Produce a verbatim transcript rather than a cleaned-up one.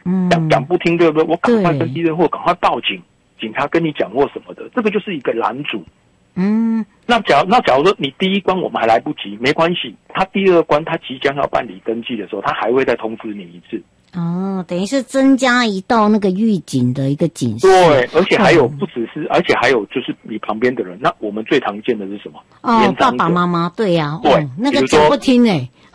嗯， 讲讲不听，对不对？我赶快跟地震或赶快报警，警察跟你讲或什么的，这个就是一个拦阻。 嗯， 那假如那假如说你第一关我们还来不及，没关系，他第二关他即将要办理登记的时候，他还会再通知你一次。 哦，等于是增加一道那个预警的一个警示。 对，而且还有不只是，而且还有就是你旁边的人。那我们最常见的是什么？ 哦，爸爸妈妈，对呀、啊， 对、 哦，那个讲不听哎、欸。